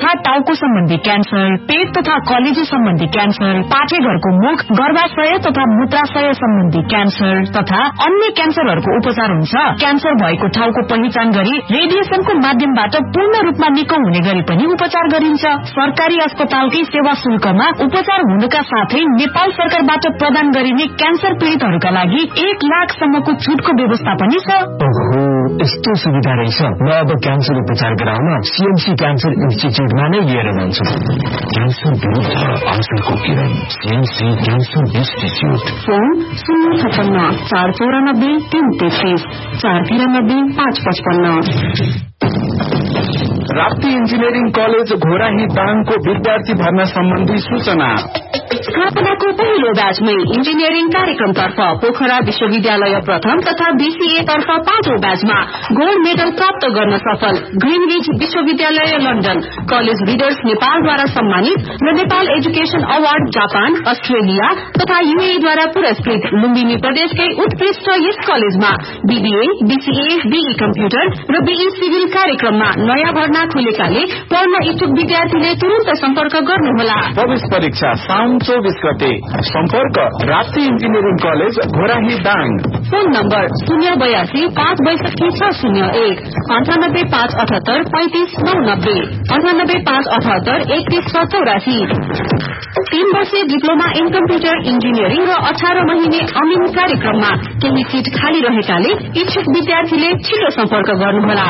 तथा टाउको सम्बन्धी क्यान्सर, पेट तथा कलेजो सम्बन्धी क्यान्सर, पाठेघरको मुख, गर्भाशय तथा मूत्राशय सम्बन्धी क्यान्सर तथा अन्य क्यान्सरहरूको उपचार हुन्छ। क्यान्सर भएको ठाउँको पहिचान गरी रेडिएसनको माध्यमबाट पूर्ण रूपमा निको हुने गरी पनि उपचार गरिन्छ। सरकारी अस्पतालकै सेवा शुल्कमा उपचार हुनुका साथै नेपाल सरकारबाट प्रदान गरिने क्यान्सर पीड़ितहरूका लागि 1 लाखसम्मको छुटको व्यवस्था पनि छ। यस्तो सुविधा रहेछ। म अब क्यान्सर उपचार गराउन सीएमसी क्यान्सर इन्स्टिच्युटमा नै लिएर जान्छु। क्यान्सर विरुद्ध आशाको किरण, CMC cancer institute. Phone 056 494 333 493 555। Rapti engineering college Ghorahi दाङको विद्यार्थी भर्ना सम्बन्धी सूचना। स्थापनाको पहिलो ब्याचमै इन्जिनियरिङ कार्यक्रमतर्फ पोखरा विश्वविद्यालय प्रथम तथा बीसीए तर्फ 5औं ब्याचमा गोल्ड मेडल प्राप्त गर्न सफल ग्रीनविच विश्वविद्यालय लन्डन, कलेज लिडर्स नेपालद्वारा सम्मानित र Nepal education award Japan, Australia तथा यूएईद्वारा पुरस्कृत लुम्बिनी प्रदेशकै उत्कृष्ट यस कलेजमा बीबीए, बीसीए, बीई कम्प्युटर र बीई सिभिल कार्यक्रममा नयाँ भर्ना खुलेकाले पढ्न इच्छुक विद्यार्थीले तुरन्त सम्पर्क गर्नुहोला। प्रवेश परीक्षा साउन 24 गते। सम्पर्क Rapti engineering college Ghorahi Dang. Phone number 082 562 601 98 578 35 990 98 578 31 84। 3 वर्षीय डिप्लोमा इन कम्प्युटर इन्जिनियरिङ र 18 महिने अमिन कार्यक्रममा केही सीट खाली रहेकाले इच्छुक विद्यार्थीले छिटो सम्पर्क गर्नुहोला।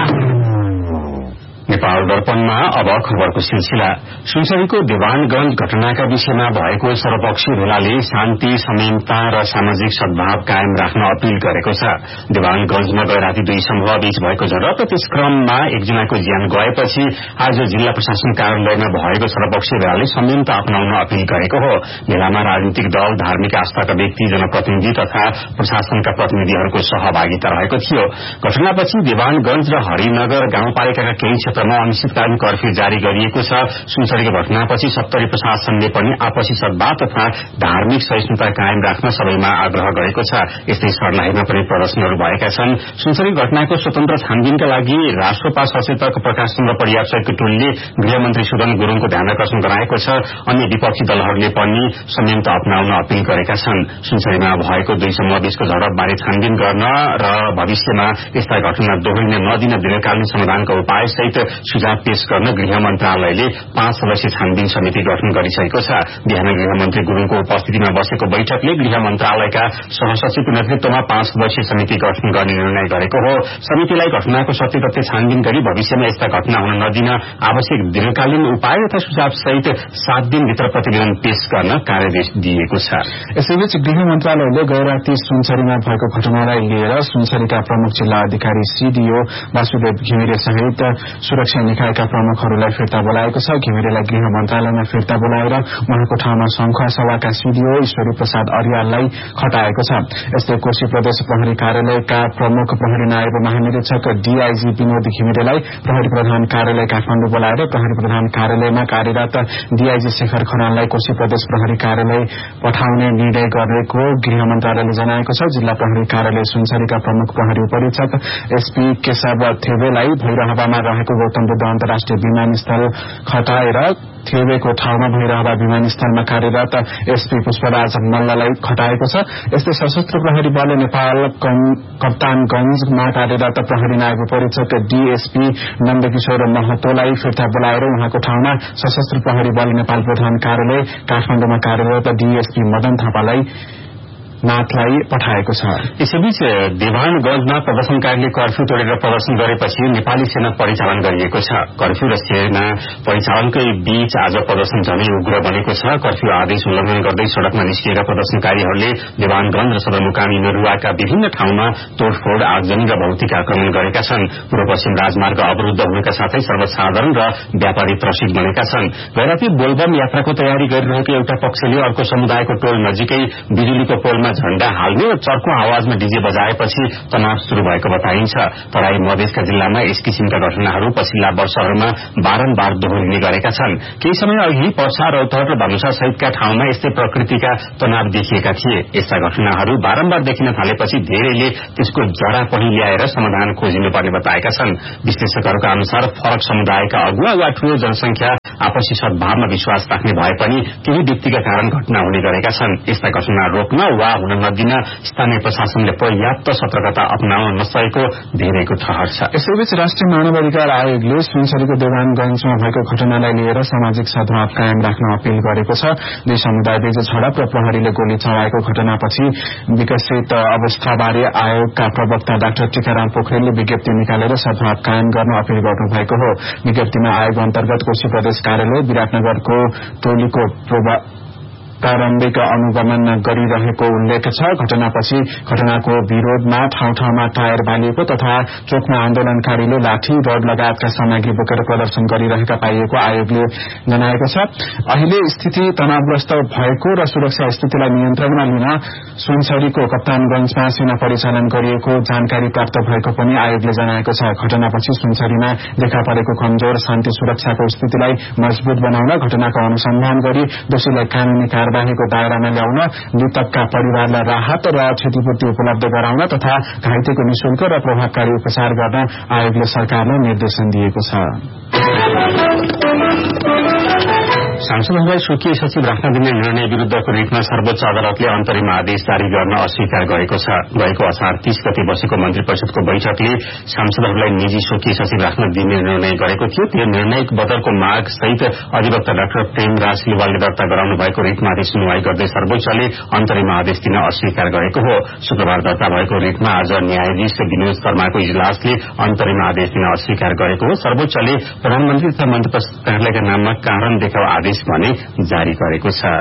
नेपाल दर्पणमा अब खबरको सिलसिला। सुनसरीको देवानगंज घटनाका विषयमा भएको सर्वपक्षीय भेलाले शान्ति, संयमता र सामाजिक सद्भाव कायम राख्न अपील गरेको छ। देवानगंजमा गए राति 2 समूह बीच भएको झडप र त्यस क्रममा एकजनाको ज्यान गएपछि आज जिल्ला प्रशासन कार्यालयमा भएको सर्वपक्षीय भेलाले संयमता अपनाउन अपील गरेको हो। भेलामा राजनीतिक दल, धार्मिक आस्थाका व्यक्ति, जनप्रतिनिधि तथा प्रशासनका प्रतिनिधिहरूको सहभागिता रहेको थियो। घटनापछि देवानगंज र हरिनगर गाउँपालिकाका केही क्षेत्रमा अनिश्चितकालीन कर्फ्यू जारी गरिएको छ। सुनसरीको घटनापछि सत्तरी प्रशासनले पनि आपसी सद्भाव तथा धार्मिक सहिष्णुता कायम राख्न सबैमा आग्रह गरेको छ। यस्तै सर्लाहीमा पनि प्रदर्शनहरू भएका छन्। सुनसरी घटनाको स्वतन्त्र छानबिनका लागि राष्ट्रपा सचेतक प्रकाश चन्द्र परियारसहितको टोलीले गृहमन्त्री सुदन गुरूङको ध्यानकर्षण गराएको छ। अन्य विपक्षी दलहरूले पनि संयमता अपनाउन अपील गरेका छन्। सुनसरीमा भएको 2 समूह बीचको झडपबारे छानबिन गर्न र भविष्यमा यस्ता घटना दोहोरिन नदिन दीर्घकालीन समाधानका उपाय सहित सुझाव पेश गर्न गृह मन्त्रालयले 5 सदस्यीय छानबिन समिति गठन गरिसकेको छ। बिहान गृहमन्त्री गुरूङको उपस्थितिमा बसेको बैठकले गृह मन्त्रालयका सहसचिवको नेतृत्वमा 5 सदस्यीय समिति गठन गर्ने निर्णय गरेको हो। समितिलाई घटनाको सत्य तथ्य छानबिन गरी भविष्यमा यस्ता घटना हुन नदिन आवश्यक दीर्घकालीन उपाय तथा सुझाव सहित 7 दिनभित्र प्रतिवेदन पेश गर्न कार्यदेश दिएको छ। यसैबीच गृह मन्त्रालयले गए राति सुनसरीमा भएको घटनालाई लिएर सुनसरीका प्रमुख जिल्ला अधिकारी सीडीओ वासुदेव घिमिरे सहित सुरक्षा निकायका प्रमुखहरूलाई फिर्ता बोलाएको छ। घिमिरेलाई गृह मन्त्रालयमा फिर्ता बोलाएर उहाँको ठाउँमा संखुवा सभाका सीडीओ ईश्वरी प्रसाद अर्याललाई खटाएको छ। यस्तै कोशी प्रदेश प्रहरी कार्यालयका प्रमुख प्रहरी नायब महानिरीक्षक डीआईजी विनोद घिमिरेलाई प्रहरी प्रधान कार्यालय काठमाडौँ बोलाएर प्रहरी प्रधान कार्यालयमा कार्यरत डीआईजी शेखर खनाललाई कोशी प्रदेश प्रहरी कार्यालय पठाउने निर्णय गरेको गृह मन्त्रालयले जनाएको छ। जिल्ला प्रहरी कार्यालय सुनसरीका प्रमुख प्रहरी उपरीक्षक एसपी केशव थेवेलाई भैरहवामा रहेको गौतम बुद्ध अन्तर्राष्ट्रिय विमानस्थल खटाएर थेवेको ठाउँमा भैरहवा विमानस्थलमा कार्यरत एसपी पुष्पराज मल्ललाई खटाएको छ। यस्तै सशस्त्र प्रहरी बल नेपाल कप्तानगंजमा कार्यरत प्रहरी नायब उपरीक्षक डीएसपी नन्दकिशोर महतोलाई फिर्ता बोलाएर उहाँको ठाउँमा सशस्त्र प्रहरी बल नेपाल प्रधान कार्यालय काठमाडौँमा कार्यरत डीएसपी मदन थापालाई नाथलाई पठाएको छ। यसैबीच देवानगंजमा प्रदर्शनकारीले कर्फ्यू तोडेर प्रदर्शन गरेपछि नेपाली सेना परिचालन गरिएको छ। कर्फ्यू र सेना परिचालनकै बीच आज प्रदर्शन झनै उग्र बनेको छ। कर्फ्यू आदेश उल्लंघन गर्दै सड़कमा निस्किएका प्रदर्शनकारीहरूले देवानगंज र सदरमुकाम इनरुवाका विभिन्न ठाउँमा तोडफोड़, आगजनी र भौतिक आक्रमण गरेका छन्। पूर्व पश्चिम राजमार्ग अवरूद्ध हुनुका साथै सर्वसाधारण र व्यापारी त्रसित बनेका छन्। गैराती बोलबम यात्राको तयारी गरिरहेको एउटा पक्षले अर्को समुदायको टोल नजिकै बिजुलीको पोलमा झण्डा हाल्ने र चर्को आवाजमा डीजे बजाएपछि तनाव शुरू भएको बताइन्छ। तराई मधेसका जिल्लामा यस किसिमका घटनाहरू पछिल्ला वर्षहरूमा बारम्बार दोहोरिने गरेका छन्। केही समय अघि पर्सा, रौतहट र धनुषा सहितका ठाउँमा यस्तै प्रकृतिका तनाव देखिएका थिए। यस्ता घटनाहरू बारम्बार देखिन थालेपछि धेरैले त्यसको जरा पनि ल्याएर समाधान खोजिनुपर्ने बताएका छन्। विश्लेषकहरूका अनुसार फरक समुदायका अगुवा वा ठूलो जनसंख्या आपसी सद्भावमा विश्वास राख्ने भए पनि केही व्यक्तिका कारण घटना हुने गरेका छन्। यस्ता घटना रोक्न वा हुन नदिन स्थानीय प्रशासनले पर्याप्त सतर्कता अपनाउन नसकेको धेरैको ठहर छ। यसैबीच राष्ट्रिय मानवाधिकार आयोगले सुनसरीको देवानगंजमा भएको घटनालाई लिएर सामाजिक सद्भाव कायम राख्न अपील गरेको छ। दुई समुदायबीच झडप र प्रहरीले गोली चलाएको घटनापछि विकसित अवस्थाबारे आयोगका प्रवक्ता डाक्टर टीकाराम पोखरेलले विज्ञप्ति निकालेर सद्भाव कायम गर्न अपील गर्नुभएको हो। विज्ञप्तिमा आयोग अन्तर्गत कोशी प्रदेश कार्यालय विराटनगरको टोलीको प्रारम्भिक अनुगमन गरिरहेको उल्लेख छ। घटनापछि घटनाको विरोधमा ठाउँ ठाउँमा टायर बालिएको तथा चोकमा आन्दोलनकारीले लाठी रड लगायतका सामग्री बोकेर प्रदर्शन गरिरहेका पाइएको आयोगले जनाएको छ। अहिले स्थिति तनावग्रस्त भएको र सुरक्षा स्थितिलाई नियन्त्रणमा लिन सुनसरीको कप्तानगंजमा सेना परिचालन गरिएको जानकारी प्राप्त भएको पनि आयोगले जनाएको छ। घटनापछि सुनसरीमा देखा परेको कमजोर शान्ति सुरक्षाको स्थितिलाई मजबूत बनाउन घटनाको अनुसन्धान गरी दोषीलाई कानूनी कार्यवाहीको दायरामा ल्याउन, मृतकका परिवारलाई राहत र क्षतिपूर्ति उपलब्ध गराउन तथा घाइतेको निशुल्क र प्रभावकारी उपचार गर्न आयोगले सरकारलाई निर्देशन दिएको छ। सांसदहरूलाई स्वकीय सचिव राख्न दिने निर्णय विरूद्धको रिटमा सर्वोच्च अदालतले अन्तरिम आदेश जारी गर्न अस्वीकार गरेको छ। गएको असार 30 गते बसेको मन्त्री परिषदको बैठकले सांसदहरूलाई निजी स्वकीय सचिव राख्न दिने निर्णय गरेको थियो। त्यो निर्णय बदलको माग सहित अधिवक्ता डाक्टर प्रेमराज लिवालले दर्ता गराउनु भएको रिटमाथि सुनवाई गर्दै सर्वोच्चले अन्तरिम आदेश दिन अस्वीकार गरेको हो। शुक्रबार दर्ता भएको रिटमा आज न्यायाधीश विनोद शर्माको इजलासले अन्तरिम आदेश दिन अस्वीकार गरेको हो। सर्वोच्चले प्रधानमन्त्री तथा मन्त्री परिषद कार्यालयका नाममा कारण देखाउ आदेश भने जारी गरेको छ।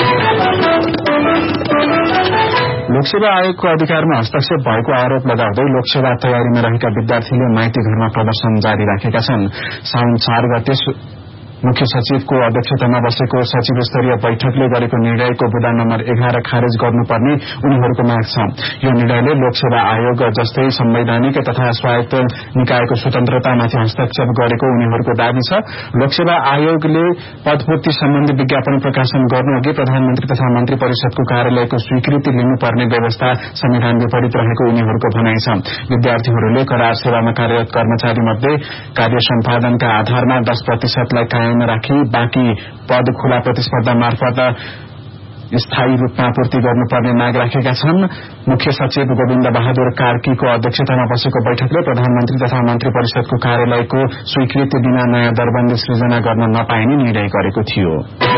लोकसेवा आयोगको अधिकारमा हस्तक्षेप भएको आरोप लगाउँदै लोकसेवा तयारीमा रहेका विद्यार्थीले माइती घरमा प्रदर्शन जारी राखेका छन्। साउन 4 गते मुख्य सचिवको अध्यक्षतामा बसेको सचिव स्तरीय बैठकले गरेको निर्णयको बुँदा नम्बर 11 खारेज गर्नुपर्ने उनीहरूको माग छ। यो निर्णयले लोकसेवा आयोग जस्तै संवैधानिक तथा स्वायत्त निकायको स्वतन्त्रतामाथि हस्तक्षेप गरेको उनीहरूको दावी छ। लोकसेवा आयोगले पदपूर्ति सम्बन्धी विज्ञापन प्रकाशन गर्नुअघि प्रधानमन्त्री तथा मन्त्री परिषदको कार्यालयको स्वीकृति लिनुपर्ने व्यवस्था संविधान विपरीत रहेको उनीहरूको भनाइ छ। विद्यार्थीहरूले करार सेवामा कार्यरत कर्मचारी मध्ये कार्य सम्पादनका आधारमा 10% लाई कायम राखी बाँकी पद खुला प्रतिस्पर्धा मार्फत स्थायी रूपमा पूर्ति गर्नुपर्ने माग राखेका छन्। मुख्य सचिव गोविन्द बहादुर कार्कीको अध्यक्षतामा बसेको बैठकले प्रधानमन्त्री तथा मन्त्री परिषदको कार्यालयको स्वीकृति बिना नयाँ दरबन्दी सृजना गर्न नपाइने निर्णय गरेको थियो।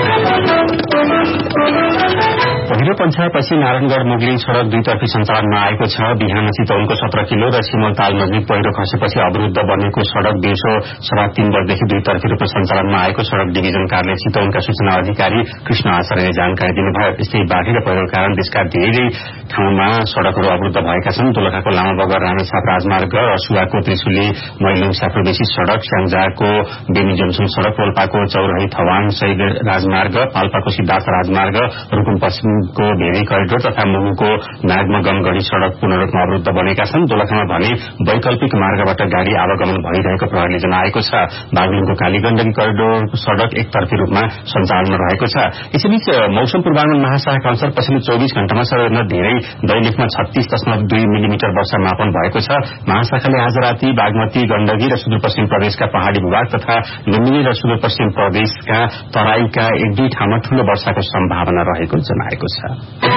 पहिलो पञ्चायतपछि नारायणगढ़ मुगलिङ सड़क दुईतर्फी सञ्चालनमा आएको छ। बिहान चितवनको 17 किलो र सिमलताल नजिक पहिरो खसेपछि अवरुद्ध बनेको सड़क दिउँसो 3:15 बजेदेखि दुईतर्फी रूपमा सञ्चालनमा आएको सड़क डिभिजन कार्यालय चितवनका सूचना अधिकारी कृष्ण आचार्यले जानकारी दिनुभयो। यस्तै बाढ़ी र पहिरो कारण देशका धेरै ठाउँमा सड़कहरू अवरुद्ध भएका छन्। दोलखाको लामा बगर रामेछाप राजमार्ग, रसुवाको त्रिशुली मैलुङ साप्रोबेसी सड़क, स्याङ्जाको बेनी जमसुङ सड़क, रोल्पाको चौरही थवाङ शहीद राजमार्ग, पाल्पाको सिद्धार्थ राजमार्ग, रुकुम पश्चिमको भेरी करिडोर तथा मुगुको नागमा गमगढ़ी सड़क पूर्ण रूपमा अवरुद्ध बनेका छन्। दोलखामा भने वैकल्पिक मार्गबाट गाड़ी आवागमन भइरहेको प्रहरीले जनाएको छ। बागलुङको कालीगण्डकी करिडोर सड़क एकतर्फी रूपमा सञ्चालनमा रहेको छ। यसैबीच मौसम पूर्वानुमान महाशाखाका अनुसार पछिल्लो 24 घण्टामा सबैभन्दा धेरै दैलेखमा 36.2 मिलिमिटर वर्षा मापन भएको छ। महाशाखाले आज राति बागमती, गण्डकी र सुदूरपश्चिम प्रदेशका पहाड़ी भूभाग तथा लुम्बिनी र सुदूरपश्चिम प्रदेशका तराईका 1-2 ठाउँमा ठूलो वर्षाको सम्भावना रहेको जनाएको छ।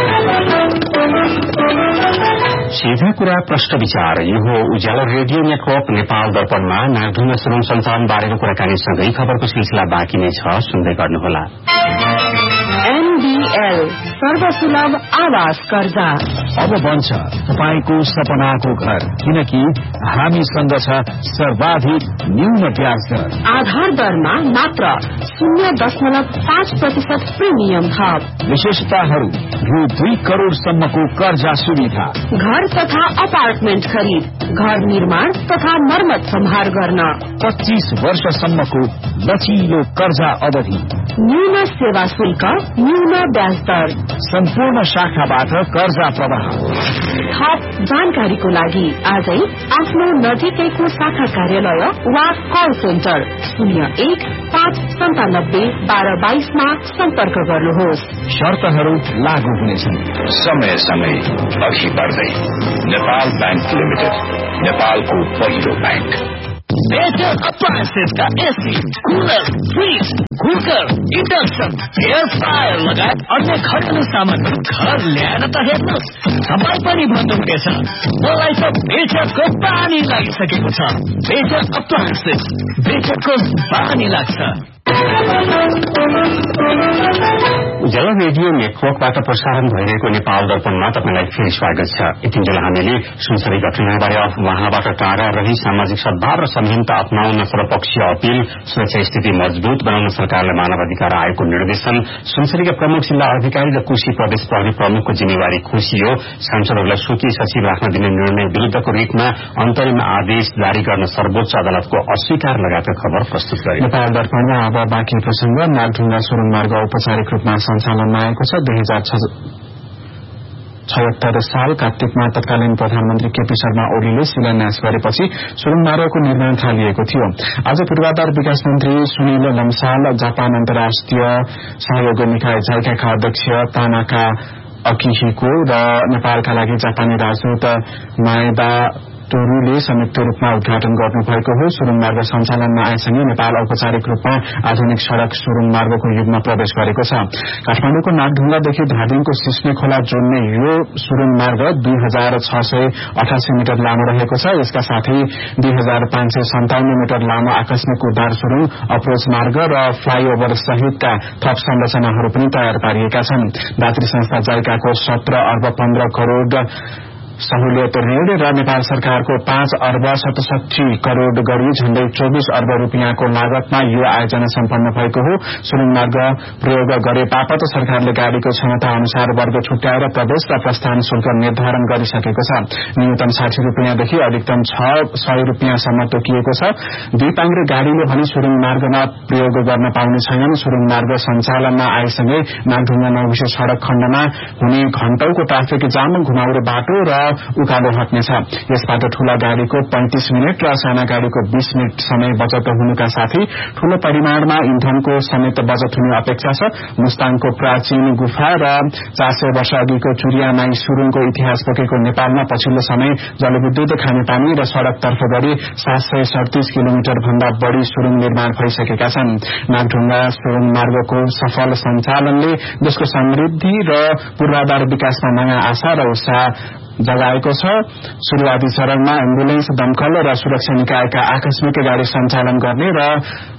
सीधा कुरा प्रश्न विचार, यो हो उज्यालो रेडियो नेटवर्क नेपाल दर्पणमा नागढुङ्गा सुरुङ सञ्चालन बारेको कुराकानीसँगै खबरको सिलसिला बाँकी नै छ, सुन्दै गर्नुहोला। NBL सर्वसुलभ आवास कर्जा अब बन्छ तपाईको सपनाको घर, किनकि हामीसँग छ सर्वाधिक न्यून ब्याज दर। आधार दरमा मात्र 0.5% प्रिमियम थप। विशेषताहरू रु 2 करोड़सम्मको कर्जा सुविधा, घर तथा अपार्टमेन्ट खरिद, घर निर्माण तथा मर्मत सम्हार गर्न 25 वर्षसम्मको लचिलो कर्जा अवधि, न्यून सेवा शुल्क, न्यून ब्याज दर, सम्पूर्ण शाखाबाट कर्जा प्रवाह। थप जानकारीको लागि आजै आफ्नो नजिकैको शाखा कार्यालय वा कल सेन्टर 01-597-1222 मा सम्पर्क गर्नुहोस्। शर्तहरू लागू हुनेछन्। समय समय अघि बढ्दै नेपाल बैंक लिमिटेड, नेपालको पहिलो bank. Major अप्लायन्सेसका AC, cooler, fridge, cooker, induction, air fryer लगायत अन्य घरेलु सामानहरू घर ल्याएर त हेर्नुहोस्। तपाईँ पनि भन्नुहुनेछ मलाई त बेचरको पानी लागिसकेको छ। बेचर अप्लायन्सेस, बेचरको पानी लाग्छ। जल रेडियो नेटवर्कबाट प्रसारण भइरहेको नेपाल दर्पणमा तपाईलाई फेरि स्वागत छ। यतिन्जेल हामीले सुनसरी घटनाबारे वहाँबाट टाढा रही सामाजिक सद्भाव र संहिता अपनाउन सर्वपक्षीय अपील, सुरक्षा स्थिति मजबूत बनाउन सरकारले मानव अधिकार आयोगको निर्देशन, सुनसरीका प्रमुख जिल्ला अधिकारी र कोशी प्रदेश प्रहरी प्रमुखको जिम्मेवारी खोसियो, सांसदहरूलाई स्वकीय सचिव राख्न दिने निर्णय विरूद्धको रिटमा अन्तरिम आदेश जारी गर्न सर्वोच्च अदालतको अस्वीकार लगायतका खबर प्रस्तुत गरे। नेपाल दर्पणमा अब बाँकी प्रसंग। नागढुङ्गा सुरुङ मार्ग औपचारिक रूपमा सञ्चालनमा आएको छ। 2076 साल कार्तिकमा तत्कालीन प्रधानमन्त्री केपी शर्मा ओलीले शिलान्यास गरेपछि सुरुङ मार्गको निर्माण थालिएको थियो। आज पूर्वाधार विकास मन्त्री सुनिल लम्साल, जापान अन्तर्राष्ट्रिय सहयोग निकाय जाइकाका अध्यक्ष तानाका अकिहिको र नेपालका लागि जापानी राजदूत माएदा टोरूले संयुक्त रूपमा उद्घाटन गर्नुभएको हो। सुरुङ मार्ग सञ्चालनमा आएसँगै नेपाल औपचारिक रूपमा आधुनिक सड़क सुरुङ मार्गको युगमा प्रवेश गरेको छ। काठमाडौँको नागढुङ्गादेखि धादिङको सिस्ने खोला जोड्ने यो सुरुङ मार्ग 2688 मिटर लामो रहेको छ। यसका साथै 2557 मिटर लामो आकस्मिक उद्धार सुरुङ, अप्रोच मार्ग र फ्लाईओभर सहितका थप संरचनाहरू पनि तयार पारिएका छन्। दात्री संस्था जाइकाको 17 अर्ब 15 करोड़ सहुलियत ऋण र नेपाल सरकारको 5 अर्ब 67 करोड़ गरी झण्डै 24 अर्ब रूपियाँको लागतमा यो आयोजना सम्पन्न भएको हो। सुरुङ मार्ग प्रयोग गरे बापत सरकारले गाड़ीको क्षमता अनुसार वर्ग छुट्याएर प्रवेश र प्रस्थान शुल्क निर्धारण गरिसकेको छ। न्यूनतम 60 रूपियाँदेखि अधिकतम 600 रूपियाँसम्म तोकिएको छ। दुई पाङ्ग्रे गाड़ीले भने सुरुङ मार्गमा प्रयोग गर्न पाउने छैनन्। सुरुङ मार्ग सञ्चालनमा आएसँगै नागढुङ्गा नौबिसे सड़क खण्डमा हुने घण्टौको ट्राफिक जाम, घुमाउरो बाटो र उकालो हट्नेछ। यसबाट ठूला गाड़ीको 35 मिनट र साना गाड़ीको 20 मिनट समय बचत हुनुका साथै ठूलो परिमाणमा इन्धनको समेत बचत हुने अपेक्षा छ। मुस्ताङको प्राचीन गुफा र 400 वर्ष अघिको चुरियामाई सुरुङको इतिहास बोकेको नेपालमा पछिल्लो समय जलविद्युत, खानेपानी र सड़कतर्फ गरी 737 किलोमिटर भन्दा बढ़ी सुरुङ निर्माण भइसकेका छन्। नागढुङ्गा सुरुङ मार्गको सफल सञ्चालनले देशको समृद्धि र पूर्वाधार विकासमा नयाँ आशा र उत्साह जगाएको छ। शुरूआती चरणमा एम्बुलेन्स, दमकल र सुरक्षा निकायका आकस्मिक गाड़ी सञ्चालन गर्ने र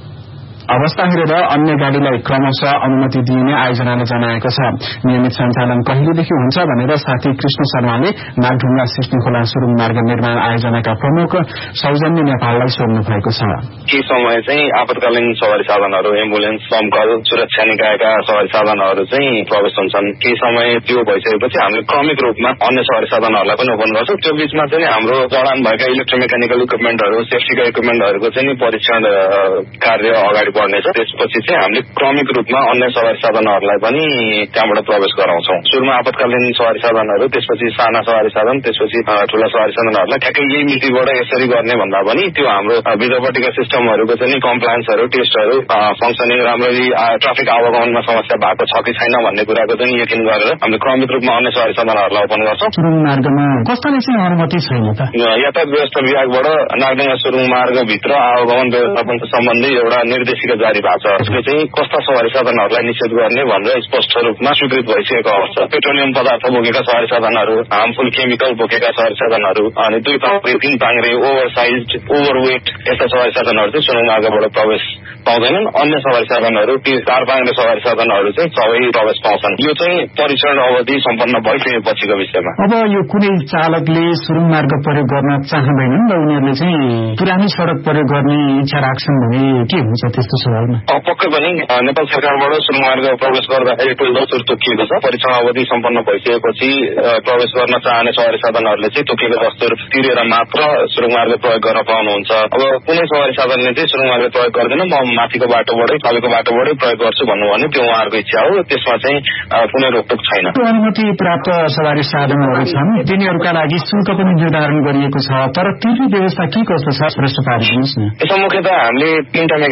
अवस्था हेरेर अन्य गाड़ीलाई क्रमशः अनुमति दिइने आयोजनाले जनाएको छ। नियमित सञ्चालन कहिलेदेखि हुन्छ भनेर साथी कृष्ण शर्माले नागढुङ्गा सिस्ने खोला सुरुङ मार्ग निर्माण आयोजनाका प्रमुख सौजन्य नेपाललाई सोध्नु भएको छ। केही समय चाहिँ आपतकालीन सवारी साधनहरू, एम्बुलेन्स, दमकल, सुरक्षा निकायका सवारी साधनहरू चाहिँ प्रवेश हुन्छन्। केही समय त्यो भइसकेपछि हामीले क्रमिक रूपमा अन्य सवारी साधनहरूलाई पनि ओपन गर्छौँ। त्यो बीचमा चाहिँ हाम्रो जडान भएका इलेक्ट्रोमेकानिकल इक्विपमेन्टहरू, सेफ्टीका इक्विपमेन्टहरूको चाहिँ परीक्षण कार्य अगाडि बढ्नेछ। त्यसपछि चाहिँ हामीले क्रमिक रूपमा अन्य सवारी साधनहरूलाई पनि त्यहाँबाट प्रवेश गराउँछौँ। सुरुमा आपतकालीन सवारी साधनहरू, त्यसपछि साना सवारी साधन, त्यसपछि ठूला सवारी साधनहरूलाई ठ्याक्कै यही मितिबाट यसरी गर्ने भन्दा पनि त्यो हाम्रो भित्रपट्टिका सिस्टमहरूको चाहिँ कम्प्लायन्सहरू, टेस्टहरू, फङ्सनिङ राम्ररी, ट्राफिक आवागमनमा समस्या भएको छ कि छैन भन्ने कुराको चाहिँ यकिन गरेर हामीले क्रमिक रूपमा अन्य सवारी साधनहरूलाई ओपन गर्छौँ। सुरुङ मार्गमा कस्ताले चाहिँ अनुमति छैन त? यातायात व्यवस्था विभागबाट नागढुङ्गा सुरुङ मार्गभित्र आवागमन व्यवस्थापन सम्बन्धी एउटा निर्देशिका जारी भएको छ। यसले चाहिँ कस्ता सवारी साधनहरूलाई निषेध गर्ने भनेर स्पष्ट रूपमा स्वीकृत भइसकेको अवस्था। पेट्रोलियम पदार्थ बोकेका सवारी साधनहरू, हार्मफुल केमिकल बोकेका सवारी साधनहरू, अनि 2 पाङ्ग्रे, 3 पाङ्ग्रे, ओभर साइज, ओभरवेट यस्ता सवारी साधनहरू चाहिँ सुरुङ मार्गबाट प्रवेश पाउँदैनन्। अन्य सवारी साधनहरू, 4 पाङ्ग्रे सवारी साधनहरू चाहिँ सबै प्रवेश पाउँछन्। यो चाहिँ परीक्षण अवधि सम्पन्न भइसकेपछिको विषयमा। अब यो कुनै चालकले सुरुङ मार्ग प्रयोग गर्न चाहँदैनन् र उनीहरूले चाहिँ पुरानो सड़क प्रयोग गर्ने इच्छा राख्छन् भने के हुन्छ त्यस्तो सवालमा? पक्कै पनि नेपाल सरकारबाट सुरुङ मार्ग प्रवेश गर्दाखेरि टोल दस्तुर तोकिएको छ। परीक्षण अवधि सम्पन्न भइसकेपछि प्रवेश गर्न चाहने सवारी साधनहरूले चाहिँ तोकिएको दस्तुर तिरेर मात्र सुरुङ मार्ग प्रयोग गर्न पाउनुहुन्छ। अब कुनै सवारी साधनले चाहिँ सुरुङ मार्ग प्रयोग गर्दैन, म माथिको बाटोबाटै तलको बाटोबाटै प्रयोग गर्छु भन्नु भने त्यो उहाँहरूको इच्छा हो। त्यसमा चाहिँ कुनै रोकटोक छैन। अनुमति प्राप्त सवारी साधनहरू छन्, तिनीहरूका लागि शुल्क पनि निर्धारण गरिएको छ, तर तिर्ने व्यवस्था के कस्तो छ प्रश्न पारिदिनुहोस् न। यसमा मुख्यतः हामीले 3टा मेकानिजमबाट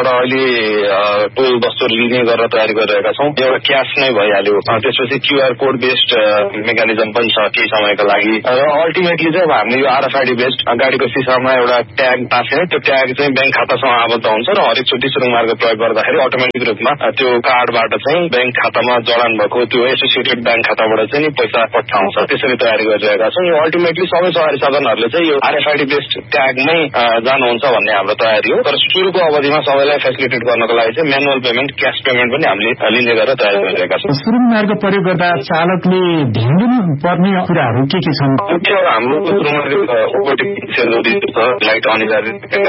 ब्याङ्कबाट अहिले टोल वस्तु लिने गरेर तयारी गरिरहेका छौँ। एउटा क्यास नै भइहाल्यो, त्यसपछि क्यूआर कोड बेस्ड मेकानिजम पनि छ केही समयको लागि र अल्टिमेटली चाहिँ अब हामीले यो RFID बेस्ड गाडीको सिसामा एउटा ट्याग टाँसेर त्यो ट्याग चाहिँ ब्याङ्क खातासँग आबद्ध हुन्छ र हरेकचोटि सुरुङ मार्ग प्रयोग गर्दाखेरि अटोमेटिक रूपमा त्यो कार्डबाट चाहिँ ब्याङ्क खातामा जडान भएको त्यो एसोसिएटेड ब्याङ्क खाताबाट चाहिँ पैसा पठाउँछ। त्यसरी तयारी गरिरहेका छौँ। यो अल्टिमेटली सबै सवारी साधनहरूले चाहिँ यो RFID बेस्ड ट्यागमै जानुहुन्छ भन्ने हाम्रो तयारी हो। तर सुरुको अवधिमा सबैलाई फेसिलिटेट गर्नको लागि चाहिँ म्यानुअल पेमेन्ट, क्यास पेमेन्ट पनि हामीले लिने गरेर तयारी गरिरहेका छौँ। सुरुङ मार्ग प्रयोग गर्दा चालकले ध्यान दिनुपर्ने कुराहरू के छन्? मुख्य हाम्रो सुरुङ मार्ग ओभरटेकिङ सेल्युरिटी छ, लाइट अनिवार्य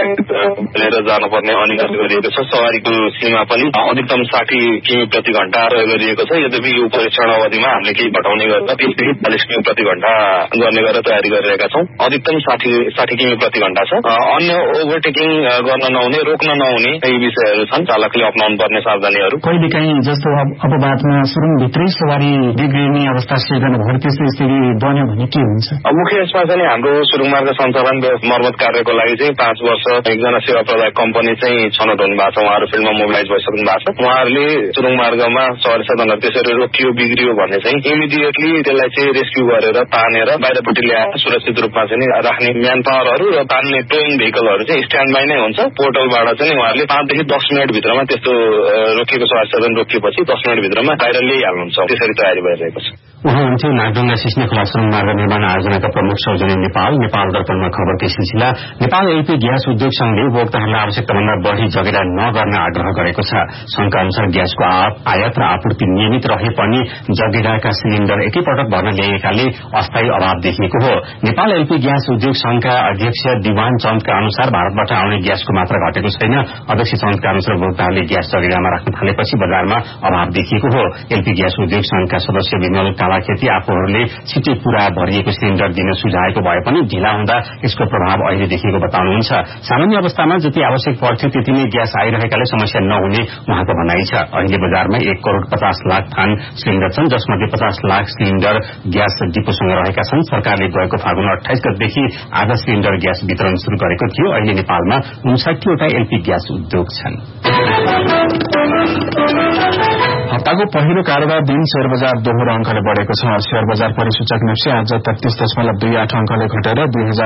लिएर जानुपर्ने अनिवार्य गरिएको छ। सवारीको सीमा पनि अधिकतम 60 किमी प्रति घण्टा प्रयोग गरिएको छ। यद्यपि यो परीक्षण अवधिमा हामीले केही घटाउने गरेर 30 देखि 40 किमी प्रति घण्टा गर्ने गरेर तयारी गरिरहेका छौँ। अधिकतम 60 किमी प्रति घण्टा छ। अन्य ओभरटेकिङ गर्न नहुने, रोक्न नहुने यी विषयहरू छन् चालकले अपनाउनु पर्ने सावधानीहरू। कहिलेकाहीँ जस्तो अपवादमा सुरुङभित्रै सवारी बिग्रिने अवस्था सिर्जना भयो, त्यस्तो स्थिति बन्यो भने के हुन्छ? मुख्य यसमा चाहिँ हाम्रो सुरुङ मार्ग सञ्चालन मर्मत कार्यको लागि चाहिँ 5 वर्ष एकजना सेवा प्रदायक कम्पनी चाहिँ छनौट हुनु भएको छ। उहाँहरू फिल्डमा मोबिलाइज भइसक्नु भएको छ। उहाँहरूले सुरुङ मार्गमा सवारी साधनहरू त्यसरी रोकियो बिग्रियो भने चाहिँ इमिडिएटली त्यसलाई चाहिँ रेस्क्यू गरेर तानेर बाहिरपट्टि ल्याएर सुरक्षित रूपमा चाहिँ राख्ने म्यान पावरहरू र तान्ने टोइङ भेहिकलहरू चाहिँ स्ट्यान्ड बाई नै हुन्छ। पोर्टलबाट चाहिँ उहाँहरूले 5 देखि 10 मिनट भित्रमा त्यस्तो रोकिएको सवारी साधन रोकिएपछि 10 मिनट भित्रमा बाहिर ल्याइहाल्नुहुन्छ। त्यसरी तयारी भइरहेको छ। उहाँ हुन्थ्यो नागढुङ्गा सिस्ने खोला सुरुङ मार्ग निर्माण आयोजनाका प्रमुख सौजनी नेपाल दर्पणमा खबरकै सिलसिला। नेपाल एलपी ग्यास उद्योग संघले उपभोक्ताहरूलाई आवश्यकताभन्दा बढ़ी जगेडा नगर्न आग्रह गरेको छ। संघका अनुसार ग्यासको आयात र आपूर्ति नियमित रहे पनि जगेडाका सिलिण्डर एकैपटक भर्न ल्याइएकाले अस्थायी अभाव देखिएको हो। नेपाल एलपी ग्यास उद्योग संघका अध्यक्ष दिवान चन्दका अनुसार भारतबाट आउने ग्यासको मात्रा घटेको छैन। अध्यक्ष चन्दका अनुसार उपभोक्ताहरूले ग्यास जगेडामा राख्न थालेपछि बजारमा अभाव देखिएको हो। एलपी ग्यास उद्योग संघका सदस्य विमल खेती आफूहरूले छिट्टै पूरा भरिएको सिलिण्डर दिन सुझाएको भए पनि ढिला हुँदा यसको प्रभाव अहिले देखिएको बताउनुहुन्छ। सामान्य अवस्थामा जति आवश्यक पर्थ्यो त्यति नै ग्यास आइरहेकाले समस्या नहुने उहाँको भनाइ छ। अहिले बजारमा 1,50,00,000 थान सिलिण्डर छन्, जसमध्ये 50 लाख सिलिण्डर ग्यास डिपोसँग रहेका छन्। सरकारले गएको फागुन 28 गतेदेखि आधा सिलिण्डर ग्यास वितरण शुरू गरेको थियो। अहिले नेपालमा 59 वटा एलपी ग्यास उद्योग छन्। हप्ताको पहिलो कारोबार दिन शेयर बजार दोहोरो अंकले बढ़ेको छ। शेयर बजार परिसूचक नेप्से आज 33.28 अंकले घटेर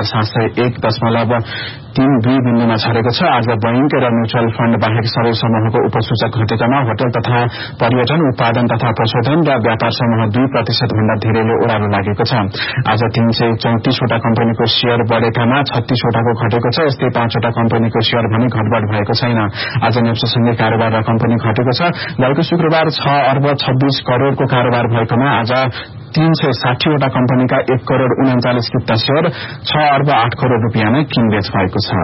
2,701.32 बिन्दुमा छरेको छ। आज बैंक र म्युचुअल फण्ड बाहेक सबै समूहको उपसूचक घटेकामा होटल तथा पर्यटन, उत्पादन तथा प्रशोधन र व्यापार समूह 2% भन्दा धेरैले ओह्रालो लागेको छ। आज 334 वटा कम्पनीको शेयर बढ़ेकामा 36 वटाको घटेको छ। यस्तै 5 वटा कम्पनीको शेयर भने घटबढ़ भएको छैन। आज नेप्सेसँगै कारोबार र कम्पनी घटेको छ। गएको शुक्रबार 6 अर्ब 26 करोड़को कारोबार भएकोमा आज 360 वटा कम्पनीका 1 करोड़ 39 किता शेयर 6 अर्ब 8 करोड़ रुपियाँमा किनबेच भएको छ।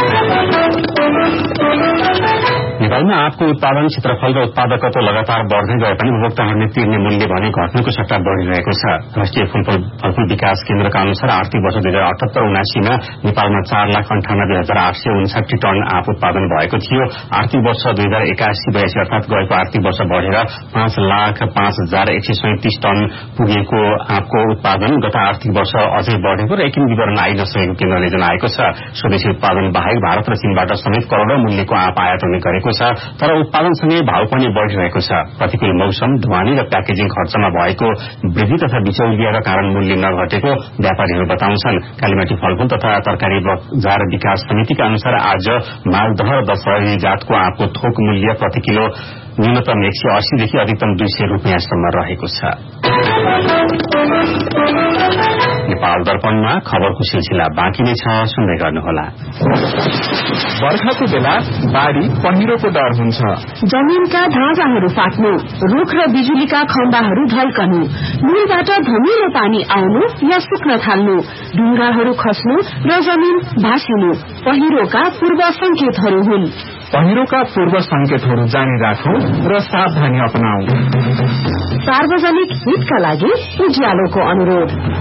नेपालमा आँपको उत्पादन, क्षेत्रफल र उत्पादकत्व लगातार बढ़दै गए पनि उपभोक्ताहरूले तिर्ने मूल्य भने घट्नुको सट्टा बढ़िरहेको छ। राष्ट्रिय फलफूल विकास केन्द्रका अनुसार आर्थिक वर्ष 2078-79 मा नेपालमा 4,98,859 टन आँप उत्पादन भएको थियो। आर्थिक वर्ष 2081-82 अर्थात गएको आर्थिक वर्ष बढ़ेर 5,05,137 टन पुगेको आँपको उत्पादन गत आर्थिक वर्ष अझै बढ़ेको र एकिन विवरण आइ नसकेको केन्द्रले जनाएको छ। स्वदेशी उत्पादन बाहेक भारत र चीनबाट समेत करोड़ौं मूल्यको आँप आयात हुने गरेको छ, तर उत्पादनसँगै भाव पनि बढ़िरहेको छ। प्रतिकूल मौसम, ढुवानी र प्याकेजिङ खर्चमा भएको वृद्धि तथा बिचौलियाका कारण मूल्य नघटेको व्यापारीहरू बताउँछन्। कालीमाटी फलफूल तथा तरकारी बजार विकास समितिका अनुसार आज मालदह र दशहरी जातको आँपको थोक मूल्य प्रति किलो न्यूनतम 180 देखि अधिकतम 200 रुपियाँसम्म रहेको छ। नेपाल दर्पणमा खबरको सिलसिला बाँकी नै छ, सुन्दै गर्नुहोला। बर्खाको बेला बाढ़ी पहिरोको डर हुन्छ। जमिनका ढाँचाहरू फाट्नु, रुख र बिजुलीका खम्बाहरू ढल्कनु, मूलबाट धमिलो पानी आउनु या सुक्न थाल्नु, ढुङ्गाहरू खस्नु र जमिन भासिनु पहिरोका पूर्व संकेतहरू हुन्। पहिरोका पूर्व संकेतहरू जानी राखौं र सावधानी अपनाऊ। सार्वजनिक हितका लागि उज्यालोको अनुरोध।